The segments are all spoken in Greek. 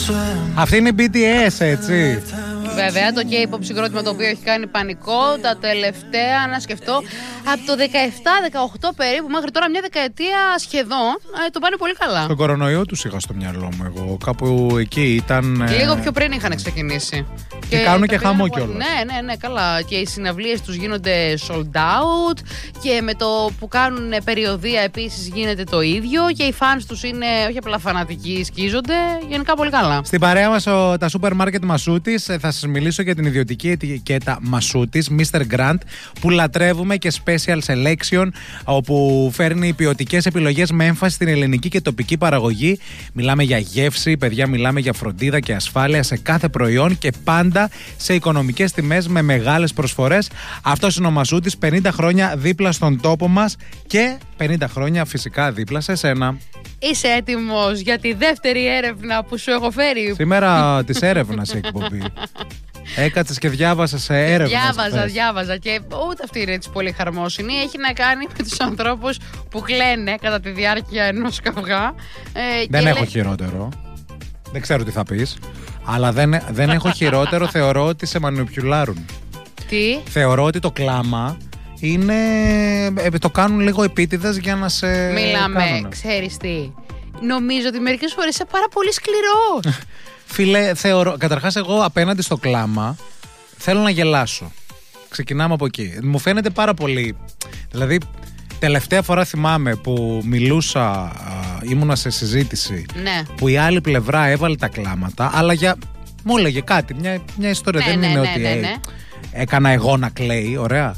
Αυτή είναι η BTS, έτσι. Βέβαια, το K-pop συγκρότημα το οποίο έχει κάνει πανικό τα τελευταία, να σκεφτώ, από το 17-18 περίπου μέχρι τώρα, μια δεκαετία σχεδόν, το πάνε πολύ καλά. Τον κορονοϊό τους είχα στο μυαλό μου εγώ. Κάπου εκεί ήταν. Λίγο πιο πριν είχαν ξεκινήσει. Και κάνουν και χαμό κιόλας. Ναι, καλά. Και οι συναυλίες τους γίνονται sold out. Και με το που κάνουν περιοδεία επίσης γίνεται το ίδιο. Και οι fans τους είναι όχι απλά φανατικοί, σκίζονται. Γενικά πολύ καλά. Στην παρέα μας τα σούπερ μάρκετ Μασούτης. Θα σας μιλήσω για την ιδιωτική ετικέτα Μασούτης, Mr. Grant, που λατρεύουμε, και Special Selection, όπου φέρνει ποιοτικές επιλογές με έμφαση στην ελληνική και τοπική παραγωγή. Μιλάμε για γεύση, παιδιά, μιλάμε για φροντίδα και ασφάλεια σε κάθε προϊόν και πάντα σε οικονομικές τιμές με μεγάλες προσφορές. Αυτός είναι ο Μασούτης, 50 χρόνια δίπλα στον τόπο μας και 50 χρόνια φυσικά δίπλα σε σένα. Είσαι έτοιμος για τη δεύτερη έρευνα που σου έχω φέρει? Σήμερα της έρευνας η εκπομπή. Έκατσες και διάβασες έρευνα. Διάβαζα και ούτε αυτή είναι έτσι πολύ χαρμόσυνη. Έχει να κάνει με τους ανθρώπους που κλαίνε κατά τη διάρκεια ενός καυγά. Δεν έχω χειρότερο. Δεν ξέρω τι θα πεις. Αλλά δεν έχω χειρότερο. Θεωρώ ότι σε μανιπιουλάρουν. Τι? Θεωρώ ότι το κλάμα είναι. Το κάνουν λίγο επίτηδες για να σε. Μιλάμε, ξέρεις τι. Νομίζω ότι μερικές φορές είσαι πάρα πολύ σκληρός. Φίλε, θεωρώ. Καταρχάς, εγώ απέναντι στο κλάμα θέλω να γελάσω. Ξεκινάμε από εκεί. Μου φαίνεται πάρα πολύ. Δηλαδή, τελευταία φορά θυμάμαι που μιλούσα, ήμουνα σε συζήτηση, ναι, που η άλλη πλευρά έβαλε τα κλάματα, αλλά μου έλεγε κάτι, μια ιστορία. Δεν είναι ότι έκανα εγώ να κλαίει, ωραία.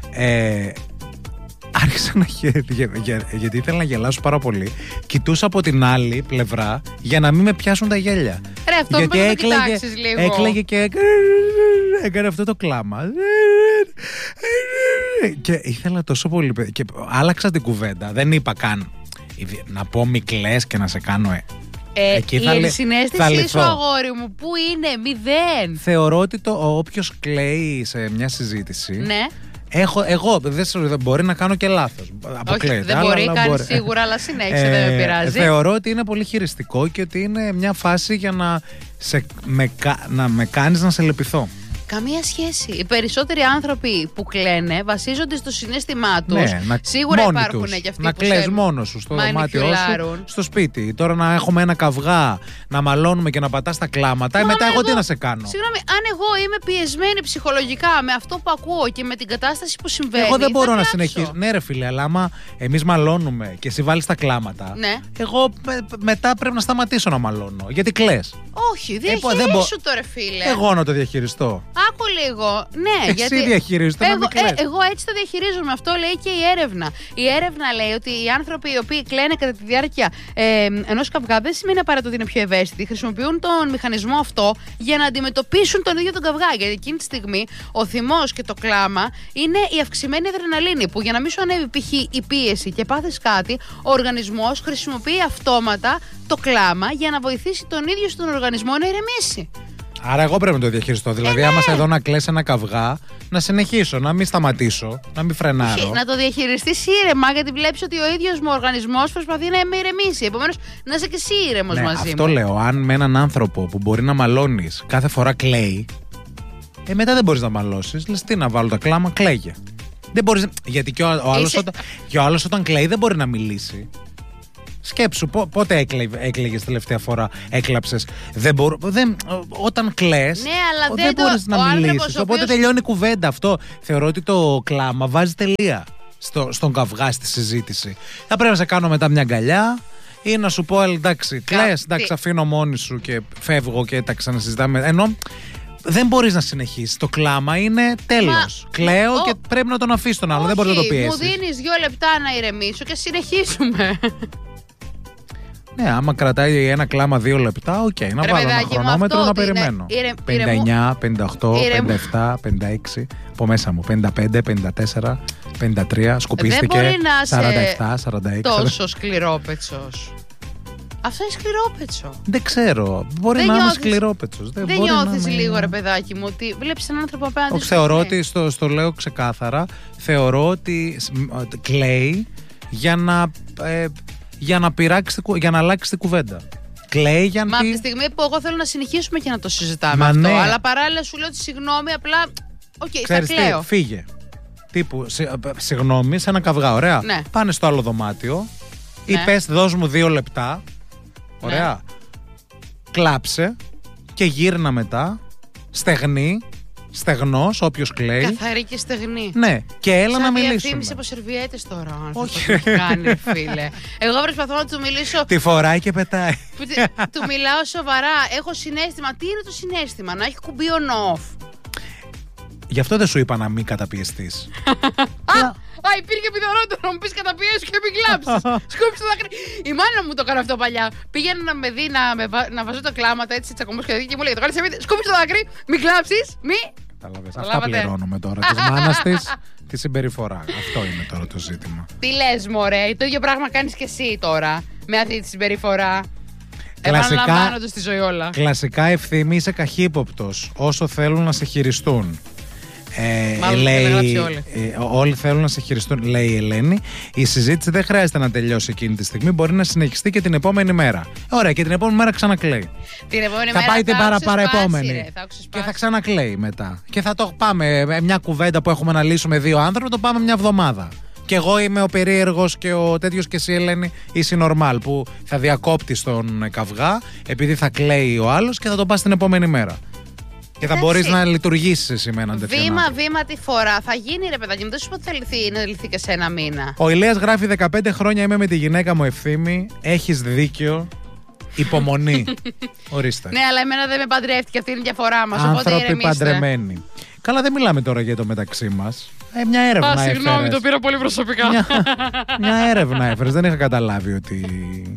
Άρχισα να γιατί ήθελα να γελάσω πάρα πολύ. Κοιτούσα από την άλλη πλευρά για να μην με πιάσουν τα γέλια. Ρε, αυτό γιατί έκλαιγε και έκανε αυτό το κλάμα. Και ήθελα τόσο πολύ. Και άλλαξα την κουβέντα. Δεν είπα καν να πω μη κλαις και να σε κάνω η συναίσθησή σου, αγόρι μου, πού είναι? 0. Θεωρώ ότι όποιος κλαίει σε μια συζήτηση, ναι, εγώ δεν μπορεί να κάνω και λάθος. Όχι, δεν μπορεί, κάνει σίγουρα, αλλά συνέχισε, δεν με πειράζει. Θεωρώ ότι είναι πολύ χειριστικό και ότι είναι μια φάση για να με κάνεις να σε λυπηθώ. Καμία σχέση. Οι περισσότεροι άνθρωποι που κλαίνε βασίζονται στο συναίσθημά τους. Ναι, σίγουρα υπάρχουν και αυτοί να που κλαις μόνος σου στο δωμάτιό σου, στο σπίτι. Τώρα να έχουμε ένα καυγά, να μαλώνουμε και να πατάς τα κλάματα, μετά εγώ τι να σε κάνω? Συγγνώμη, αν εγώ είμαι πιεσμένη ψυχολογικά με αυτό που ακούω και με την κατάσταση που συμβαίνει, εγώ δεν μπορώ να συνεχίσω. Ναι, ρε φίλε, αλλά άμα εμείς μαλώνουμε και εσύ βάλεις τα κλάματα, ναι, εγώ μετά πρέπει να σταματήσω να μαλώνω. Γιατί κλαις. Όχι, διαχειρίσου το, ρε φίλε. Εγώ να το διαχειριστώ. Άκου λίγο. Ναι, γιατί. Εσύ διαχειρίζεσαι. Εγώ έτσι το διαχειρίζομαι. Αυτό λέει και η έρευνα. Η έρευνα λέει ότι οι άνθρωποι οι οποίοι κλαίνε κατά τη διάρκεια ενός καυγά δεν σημαίνει απαραίτητο ότι είναι πιο ευαίσθητοι. Χρησιμοποιούν τον μηχανισμό αυτό για να αντιμετωπίσουν τον ίδιο τον καυγά. Γιατί εκείνη τη στιγμή ο θυμός και το κλάμα είναι η αυξημένη αδρεναλίνη. Που για να μην σου ανέβει π.χ. η πίεση και πάθεις κάτι, ο οργανισμός χρησιμοποιεί αυτόματα το κλάμα για να βοηθήσει τον ίδιο στον οργανισμό να ηρεμήσει. Άρα εγώ πρέπει να το διαχειριστώ. Δηλαδή, άμα σε εδώ να κλαις ένα καυγά, να συνεχίσω, να μην σταματήσω, να μην φρενάρω. Να το διαχειριστείς ήρεμα, γιατί βλέπεις ότι ο ίδιος μου ο οργανισμός προσπαθεί να με ηρεμήσει. Επομένως, να είσαι και εσύ ήρεμος μαζί μου. Αυτό λέω. Αν με έναν άνθρωπο που μπορεί να μαλώνεις κάθε φορά κλαίει, μετά δεν μπορείς να μαλώσεις. Λες τι να βάλω τα κλάμα, κλαίγε. Δεν μπορείς, γιατί και ο άλλος όταν κλαίει δεν μπορεί να μιλήσει. Σκέψου, πότε έκλαιγες τελευταία φορά, έκλαψες? Όταν κλαις, ναι, αλλά δεν μπορείς να μιλήσεις. Οπότε τελειώνει η κουβέντα. Αυτό θεωρώ ότι το κλάμα βάζει τελεία στον καυγά, στη συζήτηση. Θα πρέπει να σε κάνω μετά μια αγκαλιά ή να σου πω εντάξει, κλαις, εντάξει, αφήνω μόνη σου και φεύγω και τα ξανασυζητάμε. Ενώ δεν μπορείς να συνεχίσεις. Το κλάμα είναι τέλος. Κλαίω και πρέπει να τον αφήσεις τον άλλο. Δεν μπορείς να το πιέσεις. Μου δίνεις 2 λεπτά να ηρεμήσω και συνεχίσουμε. Ναι, άμα κρατάει ένα κλάμα 2 λεπτά, οκ. Να βάλω ένα χρονόμετρο να περιμένω. 59, 58, 57, 56. Από μέσα μου. 55, 54, 53. Σκουπίστηκε. Δεν μπορεί να 47, 46. Τόσο σκληρόπετσος. Αυτό είναι σκληρόπετσο. Δεν ξέρω. Μπορεί να είναι σκληρόπετσος. Δεν νιώθεις λίγο, ρε παιδάκι μου, ότι βλέπεις έναν άνθρωπο απέναντι σου? Θεωρώ ότι, στο λέω ξεκάθαρα, θεωρώ ότι κλαίει για να αλλάξει την κουβέντα. Κλαίει γιατί. Μα από τη στιγμή που εγώ θέλω να συνεχίσουμε και να το συζητάμε Μα αυτό. ναι. Αλλά παράλληλα σου λέω ότι συγγνώμη, απλά. Οκ, θα Ξέρεις κλαίω. τι, φύγε. Τύπου, συγγνώμη, σε ένα καυγά, ωραία. Ναι. Πάνε στο άλλο δωμάτιο. Ή Ναι. πες, δώσ' μου 2 λεπτά. Ωραία. Ναι. Κλάψε και γύρνα μετά. Στεγνή. Στεγνός, όποιος κλαίει. Καθαρή και στεγνή. Ναι, και έλα να μιλήσουμε. Διαφήμιση από σερβιέτες τώρα. Ο άνθρωπος Όχι. που έχει κάνει, ρε φίλε. Εγώ προσπαθώ να του μιλήσω. Τη φοράει και πετάει. Του μιλάω σοβαρά. Έχω συναίσθημα. Τι είναι το συναίσθημα? Να έχει κουμπί on-off. Γι' αυτό δεν σου είπα να μην καταπιεστείς. Α, υπήρχε πιθανότητα να μου πει καταπιέσου και μην κλάψει. Σκούψε το δάκρυ. Η μάνα μου το έκανε αυτό παλιά. Πήγαινε να με δει να βάζω τα κλάματα έτσι τσακωμού και και μου λέει: το κάνει σε βίντεο. Σκούψε το δάκρυ, μην κλάψει, μη. Κατάλαβες. Αυτά πληρώνουμε τώρα. Τη μάνα τη, τη συμπεριφορά. Αυτό είναι τώρα το ζήτημα. Τι λες, μωρέ, το ίδιο πράγμα κάνεις και εσύ τώρα με αυτή τη συμπεριφορά. Επαναλαμβάνονται στη ζωή όλα. Κλασικά, Ευθύμη, είσαι καχύποπτος όσο θέλουν να σε χειριστούν. Μάλλον λέει, όλοι θέλουν να σε χειριστούν, λέει η Ελένη. Η συζήτηση δεν χρειάζεται να τελειώσει εκείνη τη στιγμή. Μπορεί να συνεχιστεί και την επόμενη μέρα. Ωραία, και την επόμενη μέρα ξανακλαίει. Την επόμενη θα μέρα πάει την παραεπόμενη. Ρε, και θα ξανακλαίει μετά. Και θα το πάμε. Μια κουβέντα που έχουμε να λύσουμε 2 άνθρωποι, το πάμε μια εβδομάδα. Και εγώ είμαι ο περίεργος και ο τέτοιος και εσύ, Ελένη, είσαι normal, που θα διακόπτεις τον καυγά επειδή θα κλαίει ο άλλος και θα το πας την επόμενη μέρα. Και θα μπορείς να λειτουργήσεις εσύ με έναν τέτοιο άνθρωπο. Βήμα τη φορά. Θα γίνει, ρε παιδάκι μου, δεν σου πω ότι θα λυθεί και σε 1 μήνα. Ο Ηλίας γράφει 15 χρόνια είμαι με τη γυναίκα μου, Ευθύμη. Έχεις δίκιο. Υπομονή. Ορίστε. Ναι, αλλά εμένα δεν με παντρεύτηκε, αυτή είναι η διαφορά μας. Άνθρωποι παντρεμένοι. Καλά, δεν μιλάμε τώρα για το μεταξύ μας. Μια έρευνα έφερες. Συγγνώμη, το πήρα πολύ προσωπικά. Μια έρευνα έφερες. Δεν είχα καταλάβει ότι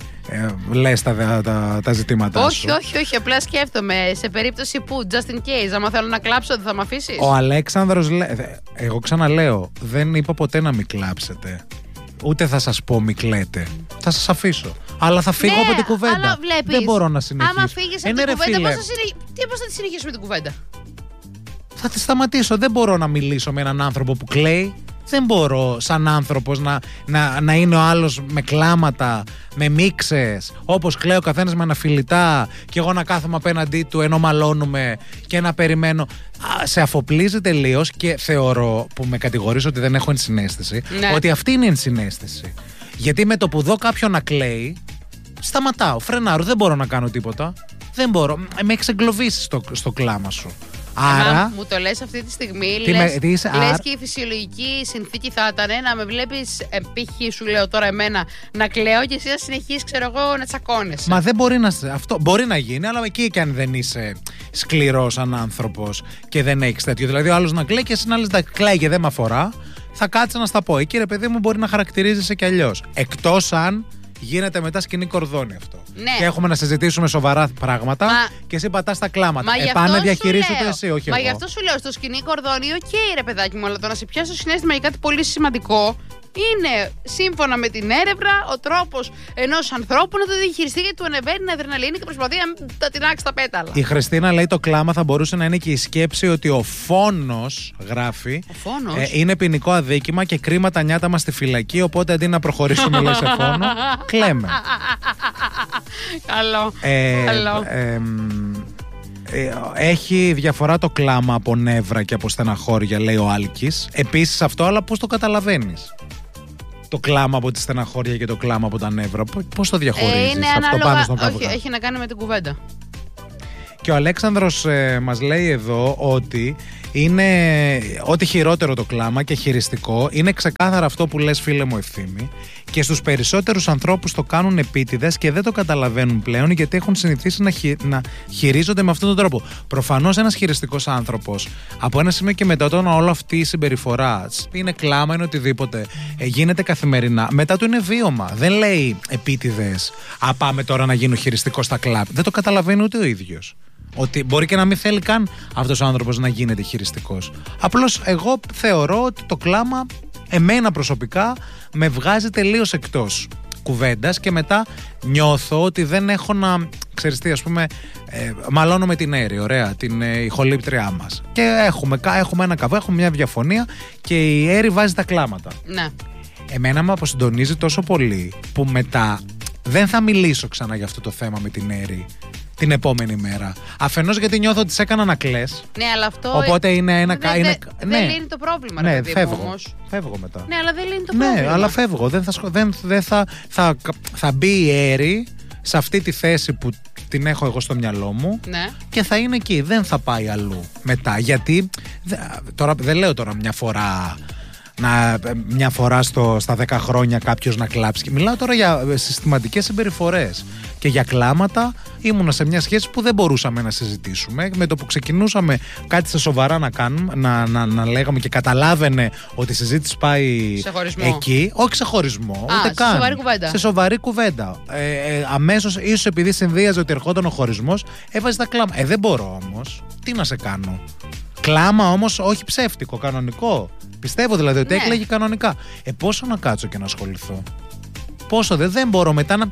λες τα ζητήματά σου. Όχι. Απλά σκέφτομαι σε περίπτωση που, just in case, άμα θέλω να κλάψω, δεν θα με αφήσεις. Ο Αλέξανδρος εγώ ξαναλέω, δεν είπα ποτέ να μην κλάψετε. Ούτε θα σας πω μην κλαίτε. Θα σας αφήσω. Αλλά θα φύγω από την κουβέντα. Αλλά βλέπεις, δεν μπορώ να συνεχίσω. Άμα φύγεις από την κουβέντα, πώς θα τη συνεχίσουμε την κουβέντα? Θα τη σταματήσω. Δεν μπορώ να μιλήσω με έναν άνθρωπο που κλαίει. Δεν μπορώ σαν άνθρωπος να είναι ο άλλος με κλάματα, με μίξες, όπως κλαίει ο καθένας με αναφιλητά και εγώ να κάθομαι απέναντί του ενώ μαλώνουμε και να περιμένω. Σε αφοπλίζει τελείως και θεωρώ, που με κατηγορείς ότι δεν έχω ενσυναίσθηση, ότι αυτή είναι η ενσυναίσθηση. Γιατί με το που δω κάποιον να κλαίει, σταματάω, φρενάρω, δεν μπορώ να κάνω τίποτα. Δεν μπορώ. Με έχεις εγκλωβίσει στο κλάμα σου. Άρα. Μου το λες αυτή τη στιγμή, λες και η φυσιολογική συνθήκη θα ήταν να με βλέπεις, π.χ. σου λέω τώρα εμένα, να κλαίω και εσύ να συνεχίσεις, ξέρω εγώ, να τσακώνεσαι. Μα δεν μπορεί να. Αυτό μπορεί να γίνει, αλλά εκεί και αν δεν είσαι σκληρός σαν άνθρωπος και δεν έχεις τέτοιο. Δηλαδή, ο άλλος να κλαίει και εσύ να λες να κλαίει και δεν με αφορά, θα κάτσε να στα πω. Εκεί, ρε παιδί μου, μπορεί να χαρακτηρίζεσαι κι αλλιώς. Εκτός αν γίνεται μετά σκηνή κορδόνι αυτό. Ναι. Και έχουμε να συζητήσουμε σοβαρά πράγματα και εσύ πατάς τα κλάματα. Πάνε διαχειρίσου το εσύ, όχι εγώ. Γι' αυτό σου λέω, στο σκηνή κορδόνι, οκ, ρε παιδάκι μου, αλλά το να σε πιάσει το συναίσθημα για κάτι πολύ σημαντικό είναι, σύμφωνα με την έρευνα, ο τρόπος ενός ανθρώπου να το διαχειριστεί, γιατί του ανεβαίνει την αδρεναλίνη και προσπαθεί να τα τεινάξει τα πέταλα. Η Χριστίνα λέει το κλάμα θα μπορούσε να είναι και η σκέψη ότι ο φόνος, γράφει, είναι ποινικό αδίκημα και κρίμα τα νιάτα μας στη φυλακή. Οπότε αντί να προχωρήσουμε, λέει, σε φόνο, κλαίμε. Καλό. Έχει διαφορά το κλάμα από νεύρα και από στεναχώρια, λέει ο Άλκης. Επίσης αυτό, αλλά πώς το καταλαβαίνεις? Το κλάμα από τη στεναχώρια και το κλάμα από τα νεύρα, πώς το διαχωρίζεις είναι αυτό ανάλογα, πάνω στον καυγά? Όχι, έχει να κάνει με την κουβέντα. Και ο Αλέξανδρος μας λέει εδώ ότι είναι ό,τι χειρότερο το κλάμα και χειριστικό. Είναι ξεκάθαρα αυτό που λες, φίλε μου, Ευθύμη. Και στους περισσότερους ανθρώπους το κάνουν επίτηδες και δεν το καταλαβαίνουν πλέον, γιατί έχουν συνηθίσει να χειρίζονται με αυτόν τον τρόπο. Προφανώς ένας χειριστικός άνθρωπος από ένα σημείο και μετά, όταν όλη αυτή η συμπεριφορά είναι κλάμα, είναι οτιδήποτε, γίνεται καθημερινά, μετά του είναι βίωμα. Δεν λέει επίτηδες, πάμε τώρα να γίνω χειριστικός στα κλαμπ. Δεν το καταλαβαίνει ούτε ο ίδιος. Ότι μπορεί και να μην θέλει καν αυτός ο άνθρωπος να γίνεται χειριστικός. Απλώς εγώ θεωρώ ότι το κλάμα, εμένα προσωπικά, με βγάζει τελείως εκτός κουβέντας και μετά νιώθω ότι δεν έχω να, ξέρεις τι, ας πούμε, μαλώνω με την Έρη, ωραία, την ηχολήπτριά μας. Και έχουμε ένα καβό, έχουμε μια διαφωνία και η Έρη βάζει τα κλάματα. Ναι. Εμένα με αποσυντονίζει τόσο πολύ που μετά δεν θα μιλήσω ξανά για αυτό το θέμα με την Έρη την επόμενη μέρα. Αφενός γιατί νιώθω ότι σε έκανα να κλαις. Ναι, αλλά αυτό. Οπότε είναι ένα. Δεν λύνει το πρόβλημα, ναι, ρε παιδί μου, όμως. Φεύγω μετά. Ναι, αλλά δεν λύνει το πρόβλημα. Ναι, αλλά φεύγω. Θα μπει η Έρη σε αυτή τη θέση που την έχω εγώ στο μυαλό μου, ναι, και θα είναι εκεί. Δεν θα πάει αλλού μετά. Γιατί τώρα, δεν λέω τώρα μια φορά στα 10 χρόνια κάποιος να κλάψει. Μιλάω τώρα για συστηματικές συμπεριφορές και για κλάματα. Ήμουνα σε μια σχέση που δεν μπορούσαμε να συζητήσουμε. Με το που ξεκινούσαμε κάτι σε σοβαρά να κάνουμε, να λέγαμε και καταλάβαινε ότι η συζήτηση πάει σε χωρισμό. Εκεί. Όχι σε χωρισμό, ούτε καν. Σε σοβαρή κουβέντα. Σε σοβαρή κουβέντα. Αμέσως, ίσως επειδή συνδύαζε ότι ερχόταν ο χωρισμός, έβαζε τα κλάμα. Δεν μπορώ όμως. Τι να σε κάνω. Κλάμα όμως, όχι ψεύτικο, κανονικό. Πιστεύω δηλαδή ότι έκλαιγε κανονικά. Πόσο να κάτσω και να ασχοληθώ. Πόσο δεν μπορώ μετά να.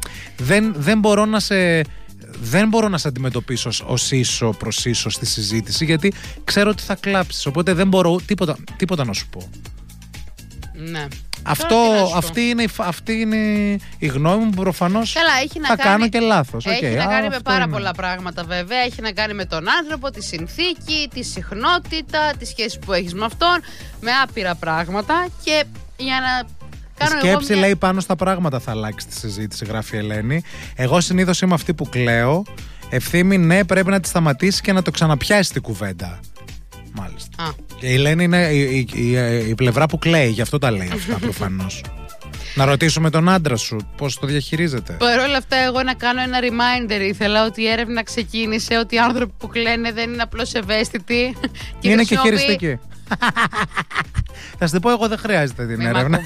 Δεν μπορώ να σε αντιμετωπίσω ως ίσο προς ίσο στη συζήτηση, γιατί ξέρω ότι θα κλάψεις. Οπότε δεν μπορώ τίποτα να σου πω. Ναι. Αυτή είναι η γνώμη μου που προφανώς θα κάνω και λάθος. Έχει να κάνει με πάρα πολλά πράγματα βέβαια. Έχει να κάνει με τον άνθρωπο, τη συνθήκη, τη συχνότητα, τη σχέση που έχεις με αυτόν, με άπειρα πράγματα. Και για να κάνω σκέψη λέει πάνω στα πράγματα θα αλλάξει τη συζήτηση, γράφει η Ελένη. Εγώ συνήθως είμαι αυτή που κλαίω. Ευθύμη, ναι, πρέπει να τη σταματήσει και να το ξαναπιάσει την κουβέντα. Μάλιστα. Και η Ελένη είναι η πλευρά που κλαίει, γι' αυτό τα λέει αυτά προφανώς. Να ρωτήσουμε τον άντρα σου πώς το διαχειρίζεται. Παρ' όλα αυτά, εγώ να κάνω ένα reminder. Ήθελα ότι η έρευνα ξεκίνησε ότι οι άνθρωποι που κλαίνε δεν είναι απλώς ευαίσθητοι. Είναι και χειριστικοί. Θα σου την πω, εγώ δεν χρειάζεται την έρευνα.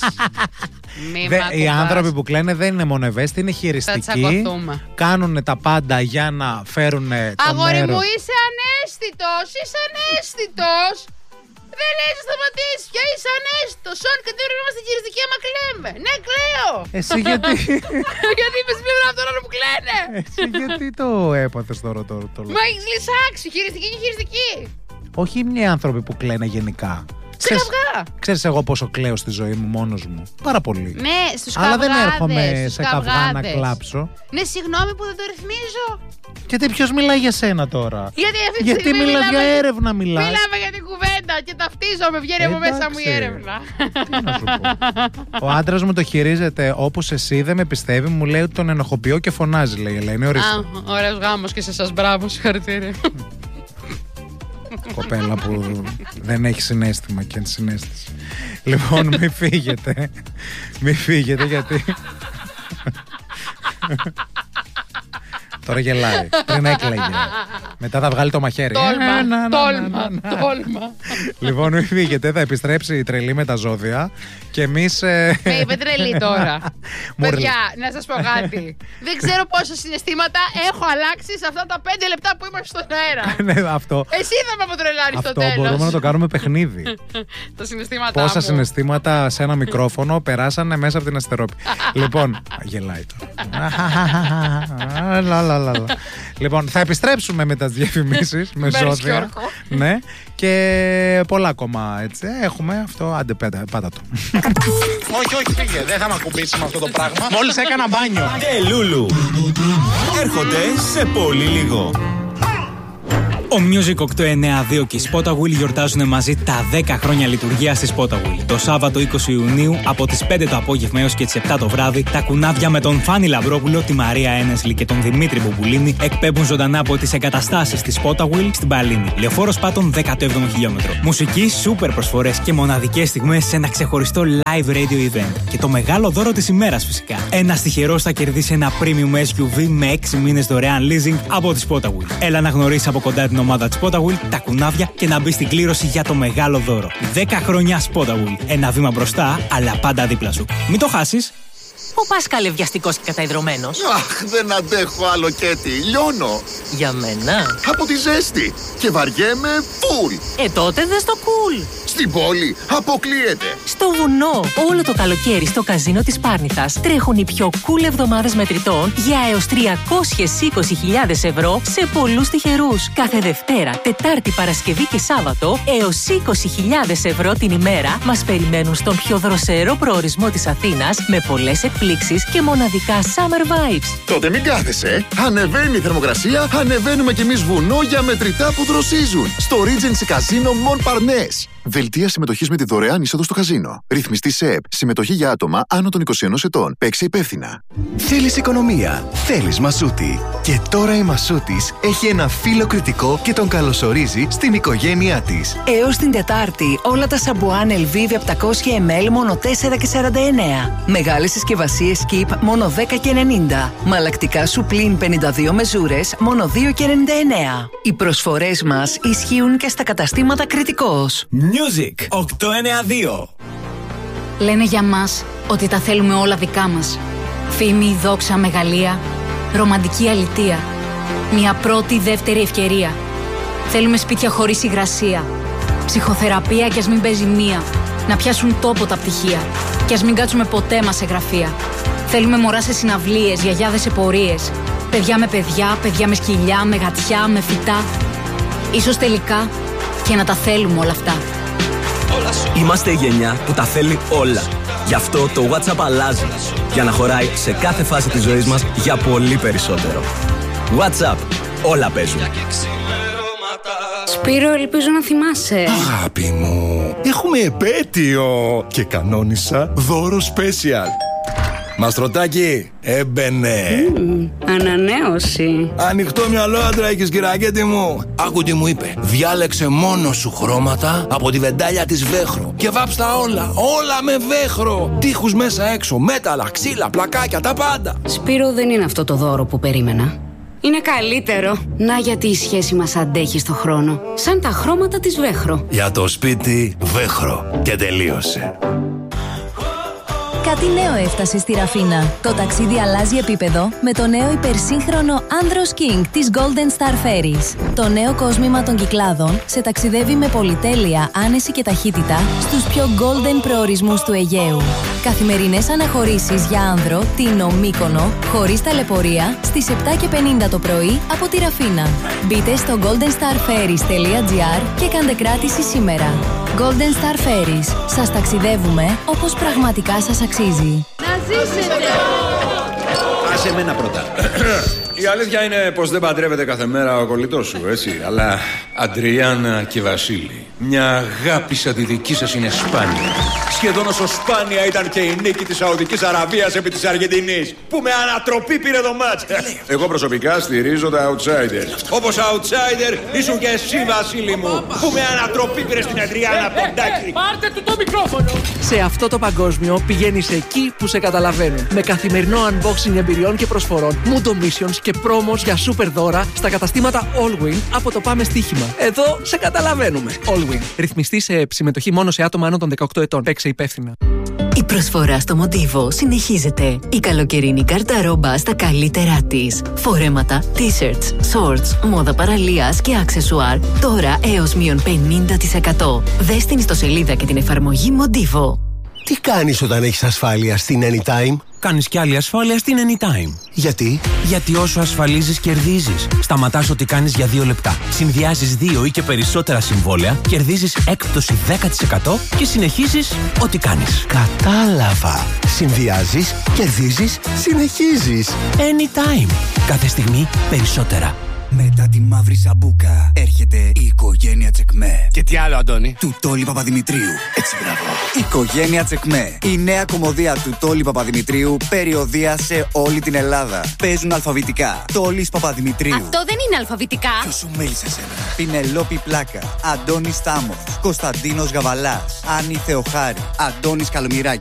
Οι άνθρωποι που κλαίνε δεν είναι μόνο ευαίσθητοι, είναι χειριστικοί. Κάνουν τα πάντα για να φέρουν το αγόρι μέρο. Μου, είσαι ανέστητος, είσαι ανέστητος. Δεν λέει να σταματήσει πια, είσαι ανέστητος. Όλοι και δεν πρέπει να είμαστε χειριστικοί άμα κλαίμε. Ναι, κλαίω. Εσύ γιατί. Γιατί είπες πλέον αυτόν που κλαίνε. Εσύ γιατί το έπαθες τώρα το λόγο. Μα έχεις λυσάξει, χειριστική και χειριστική. Όχι οι άνθρωποι που κλαίνε γενικά. Σε καυγά. Ξέρεις εγώ πόσο κλαίω στη ζωή μου μόνος μου. Πάρα πολύ. Ναι, στους καυγάδες. Αλλά δεν έρχομαι σε καυγά να κλάψω. Ναι, συγγνώμη που δεν το ρυθμίζω. Γιατί ποιος μιλάει για σένα τώρα. Γιατί μιλάς για έρευνα, μιλάς. Μιλάμε για την κουβέντα και ταυτίζομαι, βγαίνει από μέσα μου η έρευνα. Τι να σου πω. Ο άντρας μου το χειρίζεται όπως εσύ, δεν με πιστεύει, μου λέει ότι τον ενοχοποιώ και φωνάζει, λέει η Ελένη. Ωραίος γάμος και σε εσάς, μπράβο, συγχαρητήρια. Κοπέλα που δεν έχει συναίσθημα και ενσυναίσθηση. Λοιπόν, μη φύγετε. Μη φύγετε γιατί. Τώρα γελάει. Πριν έκλαιγε. Μετά θα βγάλει το μαχαίρι. Τόλμα. Λοιπόν, μην φύγετε. Θα επιστρέψει η τρελή με τα ζώδια. Και εμείς. Με είπε τρελή τώρα. Παιδιά, να σας πω κάτι. Δεν ξέρω πόσα συναισθήματα έχω αλλάξει σε αυτά τα 5 λεπτά που είμαστε στον αέρα. Ναι, αυτό. Εσύ θα με αποτρελάρεις στο τέλος. Αυτό μπορούμε να το κάνουμε παιχνίδι. Τα συναισθήματά πόσα μου. συναισθήματα σε ένα μικρόφωνο περάσανε μέσα από την αστερόπη. Λοιπόν, γελάει τώρα. Λοιπόν, θα επιστρέψουμε με τις διαφημίσεις με ζώδια. Ναι, και πολλά ακόμα έτσι. Έχουμε αυτό. Άντε, πάτα το. Όχι, φύγε. Δεν θα με ακουμπήσει με αυτό το πράγμα. Μόλις έκανα μπάνιο. Και Λούλου έρχονται σε πολύ λίγο. Ο Music 892 και η Spotawheel γιορτάζουν μαζί τα 10 χρόνια λειτουργία στη Spotawheel. Το Σάββατο 20 Ιουνίου από τις 5 το απόγευμα έως και τις 7 το βράδυ, τα κουνάβια με τον Φάνη Λαμπρόπουλο, τη Μαρία Ένεσλη και τον Δημήτρη Μπομπουλίνη εκπέμπουν ζωντανά από τις εγκαταστάσεις της Spotawheel στην Παλίνη. Λεωφόρος Πάτων 17ο χιλιόμετρο. Μουσική, σούπερ προσφορές και μοναδικές στιγμές σε ένα ξεχωριστό live radio event. Και το μεγάλο δώρο της ημέρας φυσικά. Ένας τυχερός θα κερδίσει ένα premium SUV με 6 μήνες δωρεάν leasing από τη Spotawheel. Έλα να γνωρίσεις από κοντά την ομάδα της Spotawheel, τα κουνάβια και να μπει στην κλήρωση για το μεγάλο δώρο. 10 χρόνια Spotawheel. Ένα βήμα μπροστά, αλλά πάντα δίπλα σου. Μην το χάσεις. Ο Πάσχαλ ευγιαστικός και καταϊδρωμένος. Αχ, δεν αντέχω άλλο Κέτι. Λιώνω. Για μένα. Από τη ζέστη. Και βαριέμαι φουλ. Τότε δες το cool. Στην πόλη αποκλείεται. Στο βουνό, όλο το καλοκαίρι στο καζίνο της Πάρνηθας τρέχουν οι πιο cool εβδομάδες μετρητών για έως 320.000 ευρώ σε πολλούς τυχερούς. Κάθε Δευτέρα, Τετάρτη, Παρασκευή και Σάββατο έως 20.000 ευρώ την ημέρα μας περιμένουν στον πιο δροσερό προορισμό της Αθήνας με πολλές εκπλήξεις και μοναδικά summer vibes. Τότε μην κάθεσαι. Ανεβαίνει η θερμοκρασία, ανεβαίνουμε κι εμείς βουνό για μετρητά που δροσίζουν. Στο Regency Casino Montparnasse. Δελτία συμμετοχής με τη δωρεάν είσοδο στο καζίνο. Ρυθμιστή ΣΕΠ. Συμμετοχή για άτομα άνω των 21 ετών. Παίξε υπεύθυνα. Θέλεις οικονομία. Θέλεις Μασούτη. Και τώρα η Μασούτης έχει ένα φίλο κριτικό και τον καλωσορίζει στην οικογένειά της. Έως την Τετάρτη, όλα τα σαμπουάν Elvive 700 ml μόνο 4,49. Μεγάλες συσκευασίες Skip μόνο 10,90. Μαλακτικά Supreme 52 μεζούρες μόνο 2,99. Οι προσφορές μας ισχύουν και στα καταστήματα Κριτικός. Music 892. Λένε για μας ότι τα θέλουμε όλα δικά μας. Φήμη, δόξα, μεγαλεία, ρομαντική αλητεία. Μια πρώτη, δεύτερη ευκαιρία. Θέλουμε σπίτια χωρίς υγρασία. Ψυχοθεραπεία κι ας μην παίζει μία. Να πιάσουν τόπο τα πτυχία. Κι ας μην κάτσουμε ποτέ μας σε γραφεία. Θέλουμε μωρά σε συναυλίες, γιαγιάδες σε πορείες. Παιδιά με παιδιά, παιδιά με σκυλιά, με γατιά, με φυτά. Ίσως τελικά και να τα θέλουμε όλα αυτά. Είμαστε η γενιά που τα θέλει όλα. Γι' αυτό το WhatsApp αλλάζει. Για να χωράει σε κάθε φάση της ζωής μας για πολύ περισσότερο. WhatsApp. Όλα παίζουν. Σπύρο, ελπίζω να θυμάσαι. Αγάπη μου, έχουμε επέτειο και κανόνισα δώρο special. Μαστρωτάκι, έμπαινε. Ανανέωση. Ανοιχτό μυαλό, άντρα έχεις, κυρακέτη μου. Άκου τι μου είπε. Διάλεξε μόνο σου χρώματα από τη βεντάλια της Βέχρο και βάψτα όλα. Όλα με Βέχρο. Τείχους μέσα έξω, μέταλλα, ξύλα, πλακάκια, τα πάντα. Σπύρο, δεν είναι αυτό το δώρο που περίμενα. Είναι καλύτερο. Να γιατί η σχέση μας αντέχει στο χρόνο. Σαν τα χρώματα της Βέχρο. Για το σπίτι Βέχρο. Και τελείωσε. Κάτι νέο έφτασε στη Ραφίνα. Το ταξίδι αλλάζει επίπεδο με το νέο υπερσύγχρονο Andros King της Golden Star Ferries. Το νέο κόσμημα των Κυκλάδων σε ταξιδεύει με πολυτέλεια, άνεση και ταχύτητα στους πιο golden προορισμούς του Αιγαίου. Καθημερινές αναχωρήσεις για άνδρο, Τίνο, Μύκονο, χωρίς ταλαιπωρία, στις 7:50 το πρωί από τη Ραφίνα. Μπείτε στο goldenstarferries.gr και κάντε κράτηση σήμερα. Golden Star Ferries. Σας ταξιδεύουμε όπως πραγματικά σας αξίζει. Να ζήσετε! Άσε εμένα πρώτα. Η αλήθεια είναι πως δεν παντρεύεται κάθε μέρα ο κολλητός σου, έτσι. Αλλά Αντριάννα και Βασίλη, μια αγάπη σαν τη δική σας είναι σπάνια. Σχεδόν όσο σπάνια ήταν και η νίκη της Σαουδικής Αραβίας επί της Αργεντινής, που με ανατροπή πήρε το μάτς. Εγώ προσωπικά στηρίζω τα outsiders. Όπως outsider ήσουν και εσύ, Βασίλη μου, που με ανατροπή πήρε στην Αντριάννα από τον Τάκη. Πάρτε του το μικρόφωνο. Σε αυτό το παγκόσμιο πηγαίνεις εκεί που σε καταλαβαίνουν. Με καθημερινό unboxing εμπειριών και προσφορών, Mundo Missions και πρόμος για super δώρα στα καταστήματα Allwin από το Πάμε Στοίχημα. Εδώ σε καταλαβαίνουμε. Allwin. Ρυθμιστή σε συμμετοχή μόνο σε άτομα άνω των 18 ετών. Παίξε υπεύθυνα. Η προσφορά στο Μοντίβο συνεχίζεται. Η καλοκαιρινή καρταρόμπα στα καλύτερά της. Φορέματα, t-shirts, shorts, μόδα παραλίας και αξεσουάρ. Τώρα έως μείον 50%. Δες την ιστοσελίδα και την εφαρμογή Μοντίβο. Τι κάνεις όταν έχεις ασφάλεια στην Anytime? Κάνεις κι άλλη ασφάλεια στην Anytime. Γιατί? Γιατί όσο ασφαλίζεις, κερδίζεις. Σταματάς ό,τι κάνεις για 2 λεπτά. Συνδυάζεις 2 ή και περισσότερα συμβόλαια, κερδίζεις έκπτωση 10% και συνεχίζεις ό,τι κάνεις. Κατάλαβα. Συνδυάζεις, κερδίζεις, συνεχίζεις. Anytime. Κάθε στιγμή περισσότερα. Μετά τη μαύρη σαμπούκα έρχεται η οικογένεια Τσεκμέ. Και τι άλλο, Αντώνη? Του Τόλι Παπαδημητρίου. Έτσι, μπράβο. Οικογένεια Τσεκμέ. Η νέα κομμωδία του Τόλι Παπαδημητρίου, περιοδεία σε όλη την Ελλάδα. Παίζουν αλφαβητικά. Τόλις Παπαδημητρίου. Αυτό δεν είναι αλφαβητικά. Ποιος σου μίλησε εσένα? Πινελόπη Πλάκα. Αντώνης Τάμος. Κωνσταντίνος Γαβαλάς. Άννη Θεοχάρη. Αντώνης Καλομυράκη.